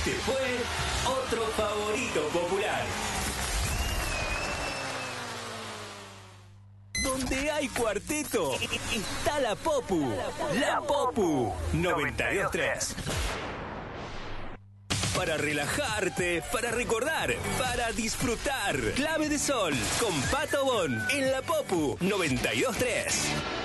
Este fue otro favorito popular. Donde hay cuarteto, está la Popu. La Popu 92.3. Para relajarte, para recordar, para disfrutar. Clave de Sol con Pato Bon en la Popu 92.3.